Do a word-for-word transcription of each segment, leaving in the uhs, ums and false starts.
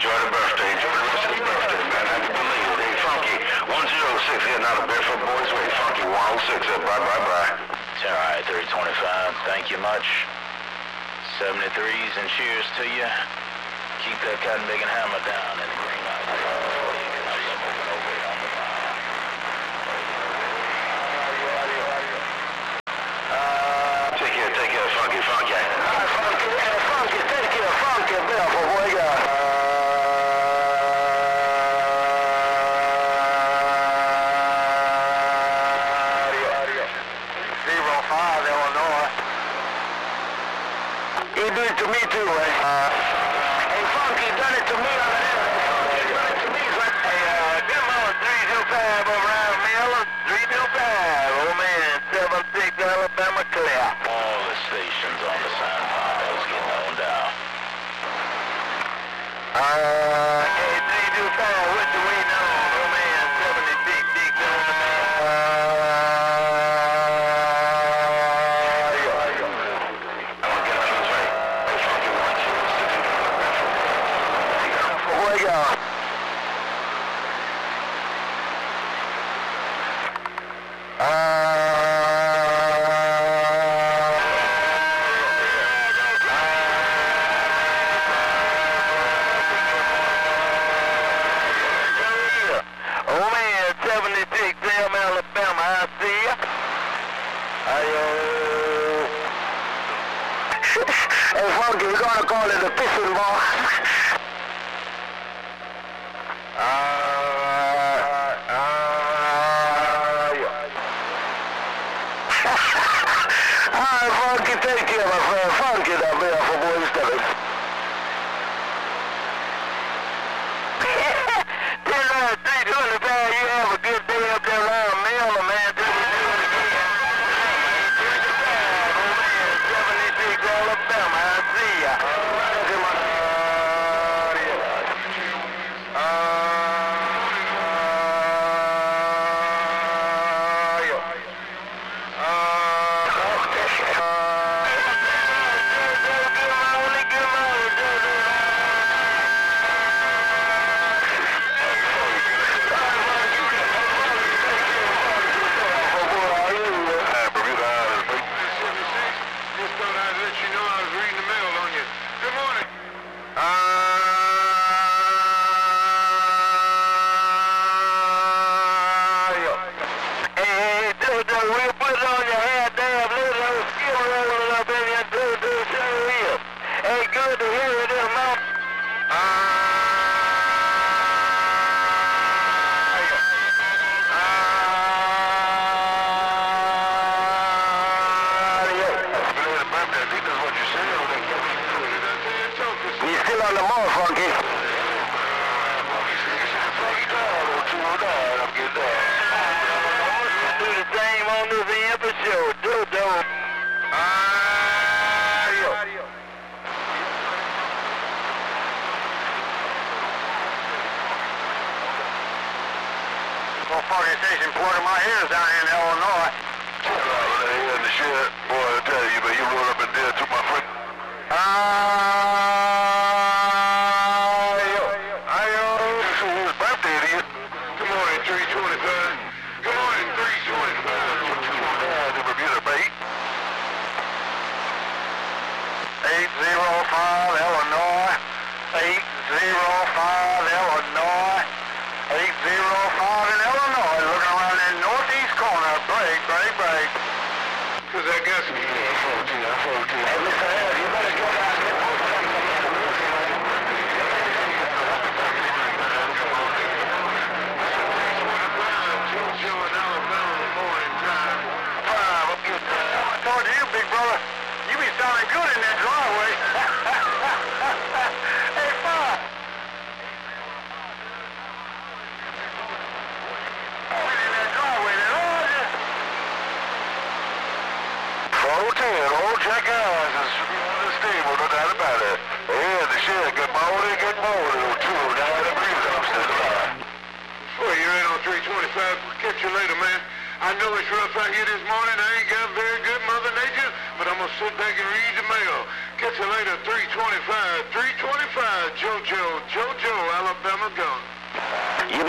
Enjoy the birthday. Enjoy the rest of the birthday, man. Happy belated. Hey, Funky. one oh six here, not a Bedford Boys Way. Funky one oh six here. Bye, bye, bye. All right, three twenty-five. Thank you much. seventy-threes and cheers to you. Keep that cotton bacon hammer down in the green light. Take care, take care, Funky, Funky. Funky, Funky, take care, Funky, Bedford Boy. He did it to me too, eh? Uh, hey, Funky, done it to me on the end. Funky, done it to me, son. Hey, uh, come on, three two five around Miller, three two five, oh man, seven six Alabama clear. All the stations on the sign piles getting on down. Uh, hey, three two five, what you waiting on, oh man, seventy-six, six on the man. Hey, Funky, we're gonna call it a pissing ball. uh, uh, yeah. Alright, Funky, take care, my friend. Funky, that man for boys telling. ten on three twenty-five, you have a good day up there around Miller, man. On the mall, Funky. Do the same on this episode. Do do. Well, Funky Station, Porter, my hair's down here in Illinois. Yeah, the shit, boy, I tell you, but you rolled up and did to my friend. Ah. eight zero five Illinois, eight zero five Illinois, eight zero five in Illinois, looking around in northeast corner, break, break, break. Cause I guess, hey, Mister Ed, you better go down here. I told you, big brother, you be sounding good in that driveway. Hey, Bob. In that driveway, that all just... four ten, old Jack Eyes is in the stable, no doubt about it. Yeah, the shit, get molded, get molded, too, down the breeze upstairs the line. Well, you're in on three twenty-five. Catch you later, man. I know it's rough out here this morning. I ain't got very good Mother Nature, but I'm gonna sit back and read the mail. Catch you later, three twenty-five, three twenty-five, JoJo, JoJo.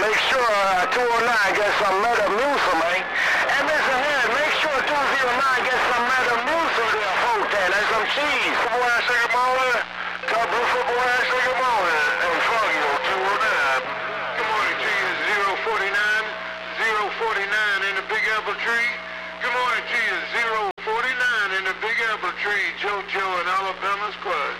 make sure uh, two oh nine gets some Metamucil, man. And listen here, make sure two oh nine gets some Metamucil there, folk there, and some cheese. Boy, I say good morning. Top Blue Football, I say good morning. Hey, Froggy, on two oh nine. Good morning to you, zero forty-nine, zero forty-nine in the Big Apple Tree. Good morning to you, zero forty-nine in the Big Apple Tree, JoJo and Alabama Squad.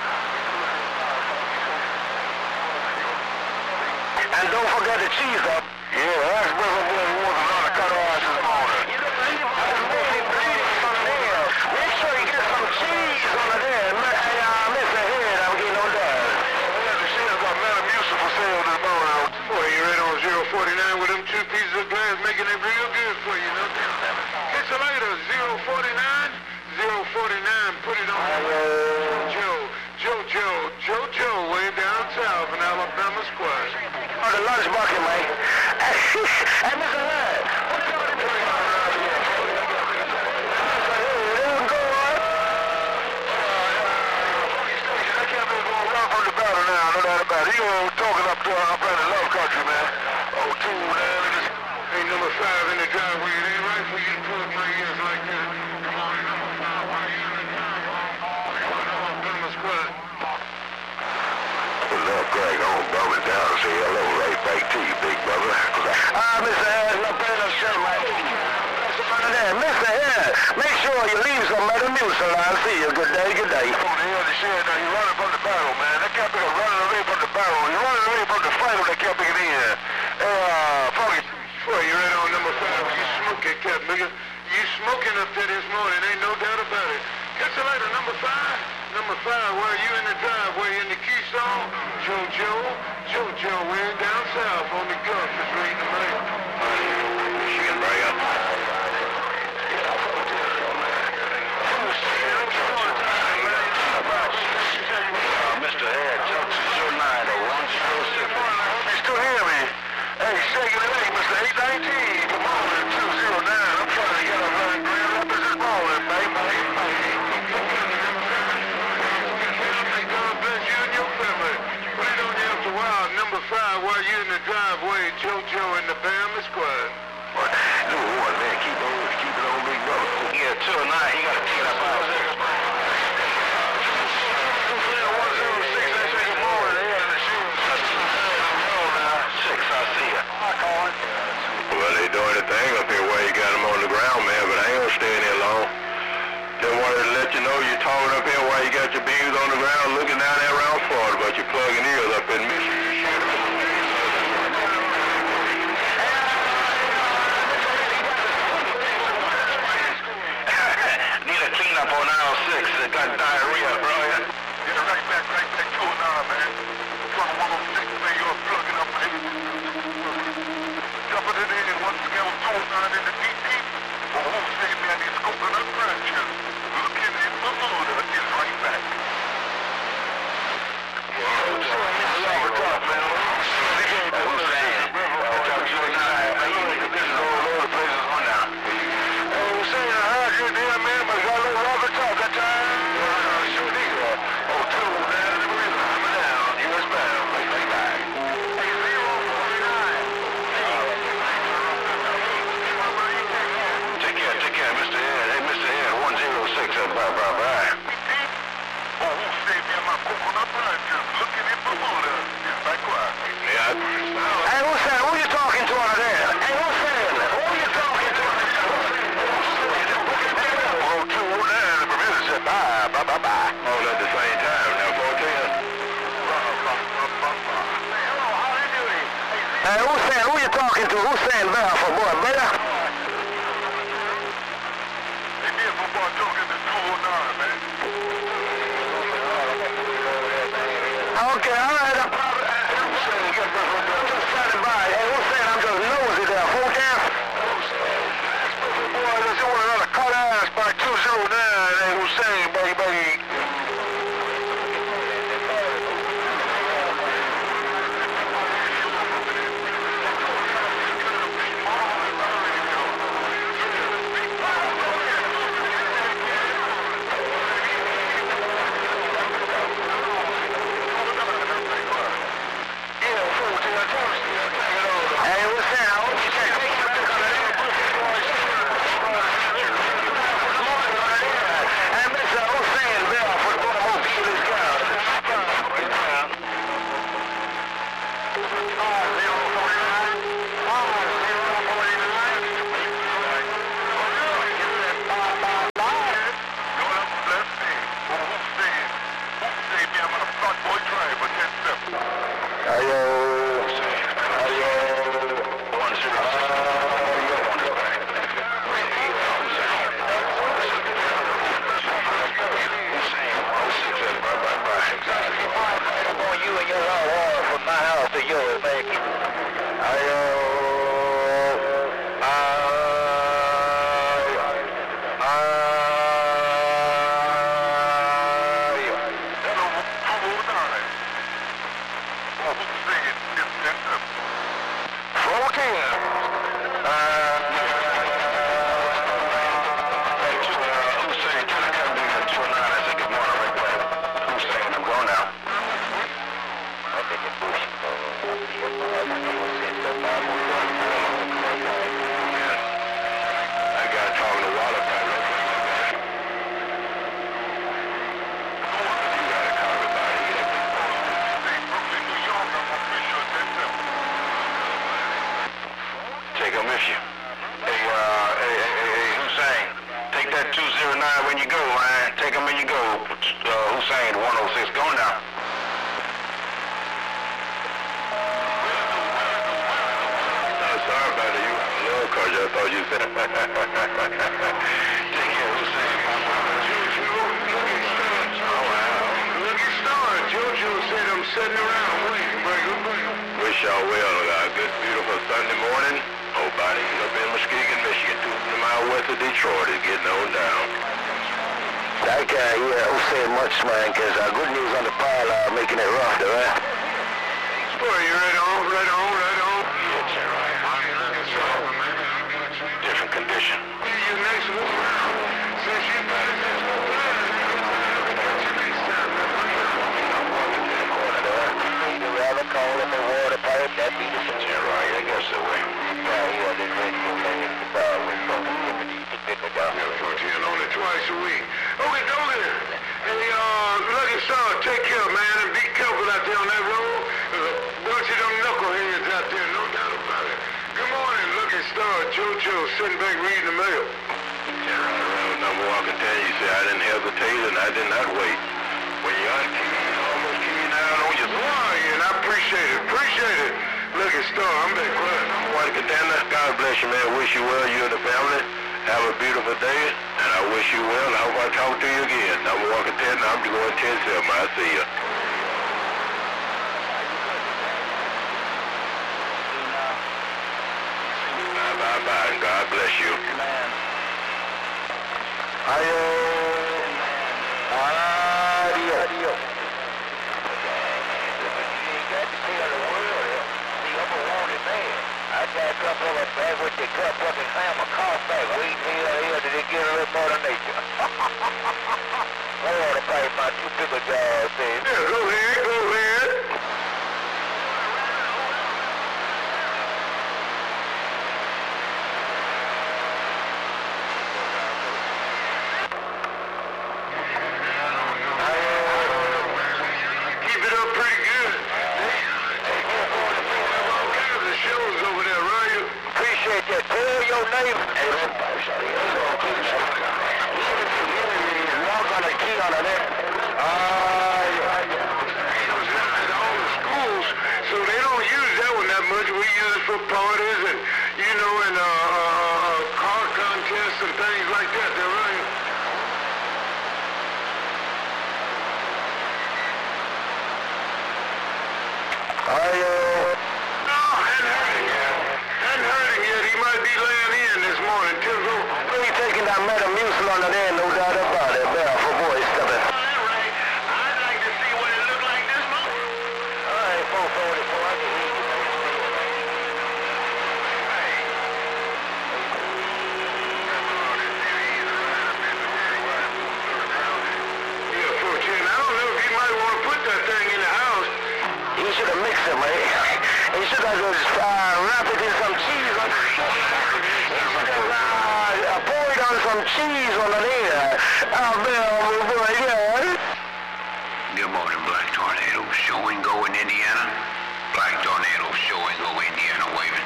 And don't forget the cheese up. Yeah, that's Brother Boy who wants another cut off this morning. You don't leave us moving cheese on there. Make sure you get some cheese on there. Hey, uh, Mister Head, I'm getting on that. Yeah, the shit's got Metamucil for sale this morning. Boy, you ready on zero forty-nine with them two pieces of glass, making it real good for you, no? Catch you later, zero forty-nine, zero forty-nine, put it on JoJo, JoJo, JoJo, way down south in Alabama Squad. Oh, the lunch bucket, man. Hey, Mister Head, what y'all doing around here? Hey, let's go on. That campaign's going right from the battle now, no doubt about it. He was talking up to up in the love country, man. Oh, two, man. Hey, number five in the driveway, it ain't right for you to plug my ears like that. Come on, number five, why you in the driveway? Alabama Squad. What's up, Greg? I'm gonna bum it down and say hello right back to you, big brother. Ah, Mister Head, no better shit, man. There, Mister Head, make sure you leave some Metamucil. I'll see you. Good day, good day. Oh, the hell, the shit, now you're running from the battle, man. That camping is running away from the battle. You're running away from the fight of the camping in. Hey, uh, Froggy. Boy, you ready on number five? You smoking, Cap, nigga. You smoking up there this morning, ain't no doubt about it. Catch you later, number five. Number five, where you in the driveway in the Keystone? JoJo, JoJo, way down south on the Gulf is reading the mail. Michigan, bring up. Mister Head, two oh nine, one zero six. You still hear me? Hey, shaking it up, Mister eight nineteen. Come on, two oh nine. I'm trying to get up running Grand Rapids this morning, baby. God bless you and your family. Put it on you after a while. Number five, while you in the driveway, JoJo and the Bama Squad. You one, man. Keep on, keep it on, big brother. Yeah, two oh nine, he got to take it up out there. Well, they doing the thing up here where you got them on the ground, man, but I ain't gonna stay in there long. Just wanted to let you know you're talking up here while you got your beams on the ground looking down there around Florida, but you're plugging ears up in Michigan. Need a cleanup on aisle six. It got diarrhea, bro. Get it right back, right back to it now, man. From one oh six, man, you're plugging up, man. Jumping it in and once again, two oh nine in the deep deep. But who's saying, man, these coconut branches looking in Bermuda is right back. Whoa, it's up, man. Who's saying? two oh nine, man, you look at this all over the places on now. Hey, who's saying, I heard you there, man, but got a little Robert talk that time. Sure did. Oh, two, man, the reason I'm down. U S bound, like, like that. Hey, zero forty-nine. Take care, take care, Mister Head. Hey, Mister Head, one zero six. Bye, bye, bye. Oh, who saved me my coconut branches looking in Bermuda? Is that quiet? Yeah. Hey, who's that? Who you talking to out there? Hey, who's that? Who you talking to? Oh, two oh nine, the Bermuda said bye, bye, bye, bye. All at the same time. Now, fourteen. Hey, who's that? Who you talking to? Who's saying there for boy, better? They did for boy talking to two oh nine, man. Okay, all right. I'm probably, I'm saying, get this one done. Just standing by. Hey, who's saying I'm just nosy there? Full camp? Boy, there's one another cut ass by two oh nine, and Hussein, baby. Yeah, fourteen. Ayo. Ayo. One zero six. You and your hot water from my house to yours, man. Ayo. When you go, man, take them when you go. Uh, Hussein, one oh six, going down. Oh, sorry about it. You love cars. I thought you said. Take care, Hussein. Oh, wow. Look at Star. Jojo said I'm sitting around waiting. Wish y'all well. A good, beautiful Sunday morning. Nobody up in Muskegon, Michigan, two miles west of Detroit is getting on down. That guy here who said much, man, because uh, good news on the pile uh, making it rough, though, right? Boy, you right on, right on, right on. Yes, sir. Different condition. You next move around. Since you got it next move around. You'd rather call in the water pipe, that'd be the Yeah, right, I guess that way. Yeah, yeah, this radio man is the bar with fucking Timothy to get the dog. Yeah, fourteen on it twice a week. Okay, okay. Hey, uh, Lucky Star, take care, man, and be careful out there on that road. There's a bunch of them knuckleheads out there, no doubt about it. Good morning, Lucky Star. Jojo sitting back reading the mail. Yeah, right. Number one can tell you, you say I didn't hesitate and I did not wait. When you unkeyed, almost keying down on your Why, and I appreciate it, appreciate it. Lucky Star, I'm back quiet. White contender, God bless you, man. Wish you well, you and the family. Have a beautiful day, and I wish you well. I hope I talk to you again. Number one contender, I'm going ten seven. I see you. Bye, bye, bye, and God bless you. Ayo. Adios. I got a couple of them back with the cup fucking hammer cough back. Wait here, here, did it get a little more than nature? I want to fight my two bigger jaws, baby. Yeah, go ahead, go ahead. Keep it up pretty good. All kinds of shows over there, right? Appreciate that. Tell your neighbor. Log on the key on it. All the schools, so they don't use that one that much. We use it for parties and, you know, and uh, uh, car contests and things like that. They're right. I, uh... No, hadn't heard him yet. Hadn't heard him yet. He might be laying in this morning. Tim's over. We taking that Metamucil under there, no doubt about it. There, for boys stepping. I'd like to see what it looked like this morning. All right, four forty-four. I can hear you. Yeah, fourteen. I don't know if he might want to put that thing in the house. He should have mixed it, man. He should have just uh, wrapped it in some cheese. On he should have uh, poured on some cheese on the there. Oh, man, oh, boy, yeah. Good morning, Black Tornado. Showing go in Indiana. Black Tornado showing go Indiana waving.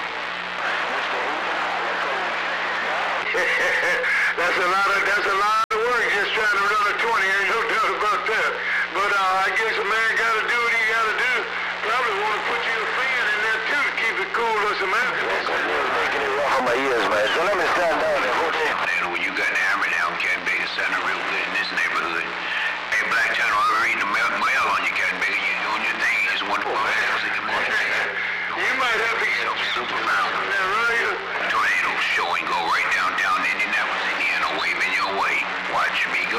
that's a lot of that's a lot of work just trying to run a twenty. Ain't no doubt about that. But uh, I guess a man got to do what he got to do. Probably want to put you school us some African. Making it rough on my ears, man. So let me stand down there. Hold it. Then when you got the hammer down, Cat Bigger sounding real good in this neighborhood. Hey, Black Channel, I'm reading the mail, mail on you, Cat Bigger. You doing your thing. It's wonderful. Good morning. You might have to get Super found. that right. Tornado show and go right downtown Indianapolis, Indiana, waving your way. Watch me go.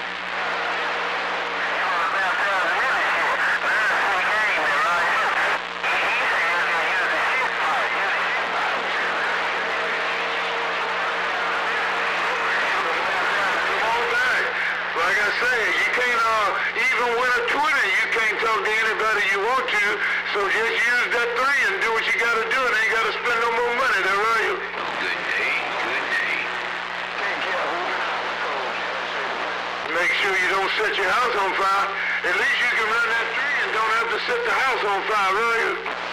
Like I say, you can't, uh, even with a Twitter, you can't talk to anybody you want to, so just use that three and do what you gotta do, and ain't gotta spend no more money, that right? Good day, good day. Make sure you don't set your house on fire. At least you can run that three and don't have to set the house on fire, right?